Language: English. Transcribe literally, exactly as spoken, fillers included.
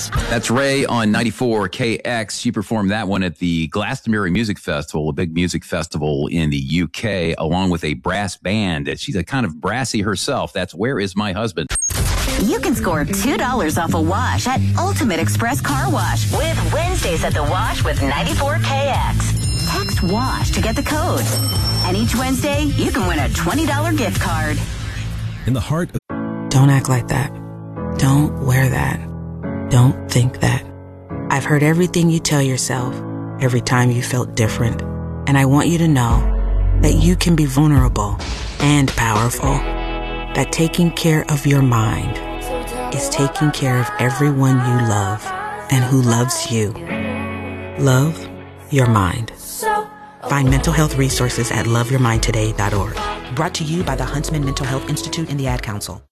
Texas. That's Ray on ninety-four K X. She performed that one at the Glastonbury Music Festival, a big music festival in the U K, along with a brass band. She's a kind of brassy herself. That's Where Is My Husband? You can score two dollars off a wash at Ultimate Express Car Wash with Wednesdays at the Wash with ninety-four K X. Text WASH to get the code. And each Wednesday, you can win a twenty dollars gift card. In the heart of... Don't act like that. Don't wear that. Don't think that. I've heard everything you tell yourself every time you felt different. And I want you to know that you can be vulnerable and powerful. That taking care of your mind is taking care of everyone you love and who loves you. Love your mind. Find mental health resources at love your mind today dot org. Brought to you by the Huntsman Mental Health Institute and the Ad Council.